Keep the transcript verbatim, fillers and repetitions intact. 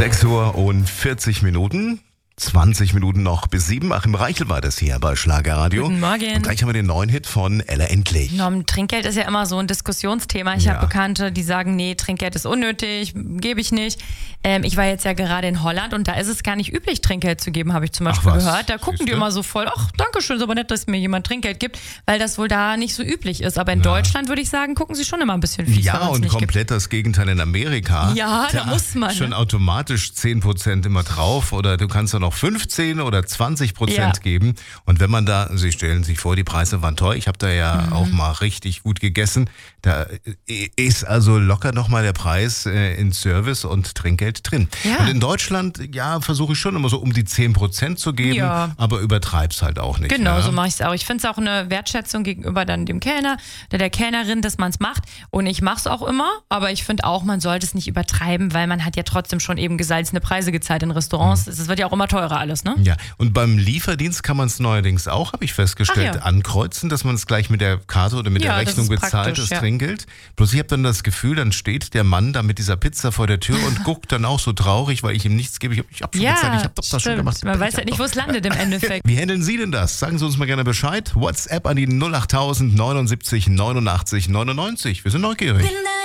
sechs Uhr und vierzig Minuten. zwanzig Minuten noch bis sieben. Achim Reichel war das hier bei Schlagerradio. Guten Morgen. Und gleich haben wir den neuen Hit von Ella Endlich. No, Trinkgeld ist ja immer so ein Diskussionsthema. Ich Ja. habe Bekannte, die sagen, nee, Trinkgeld ist unnötig, gebe ich nicht. Ähm, ich war jetzt ja gerade in Holland und da ist es gar nicht üblich, Trinkgeld zu geben, habe ich zum Beispiel Ach was, gehört. Da gucken die siehste? immer so voll, ach, danke schön, ist aber nett, dass mir jemand Trinkgeld gibt, weil das wohl da nicht so üblich ist. Aber in Ja. Deutschland würde ich sagen, gucken sie schon immer ein bisschen fies, Ja, wenn man's und nicht komplett gibt. das Gegenteil in Amerika. Ja, da muss man, Schon ne? automatisch zehn Prozent immer drauf oder du kannst da noch fünfzehn oder zwanzig Prozent Ja. geben. Und wenn man da, Sie stellen sich vor, die Preise waren teuer. Ich habe da ja Mhm. auch mal richtig gut gegessen. Da ist also locker nochmal der Preis äh, in Service und Trinkgeld drin. Ja. Und in Deutschland, ja, versuche ich schon immer so um die zehn Prozent zu geben, Ja. aber übertreib's halt auch nicht. Genau, ne? so mache ich es auch. Ich finde es auch eine Wertschätzung gegenüber dann dem Kellner oder der Kellnerin, dass man es macht. Und ich mache es auch immer, aber ich finde auch, man sollte es nicht übertreiben, weil man hat ja trotzdem schon eben gesalzene Preise gezahlt in Restaurants. Es wird ja auch immer teurer alles, ne? Ja, und beim Lieferdienst kann man es neuerdings auch, habe ich festgestellt, Ach ja. ankreuzen, dass man es gleich mit der Karte oder mit Ja, der das Rechnung ist bezahlt, praktisch, das ja. Trinkgeld. Bloß ich habe dann das Gefühl, dann steht der Mann da mit dieser Pizza vor der Tür und guckt dann auch so traurig, weil ich ihm nichts gebe. Ich habe ich hab schon Ja, bezahlt, ich habe doch das schon stimmt. gemacht. Man Ich weiß hab ja nicht, doch- wo es landet im Endeffekt. Wie handeln Sie denn das? Sagen Sie uns mal gerne Bescheid. WhatsApp an die null acht tausend neunundsiebzig neunundachtzig neunundneunzig. Wir sind neugierig.